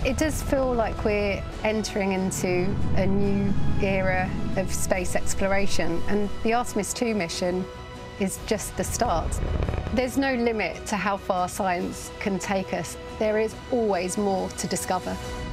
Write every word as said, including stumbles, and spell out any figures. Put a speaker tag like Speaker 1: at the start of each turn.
Speaker 1: It does feel like we're entering into a new era of space exploration, and the Artemis two mission is just the start. There's no limit to how far science can take us. There is always more to discover.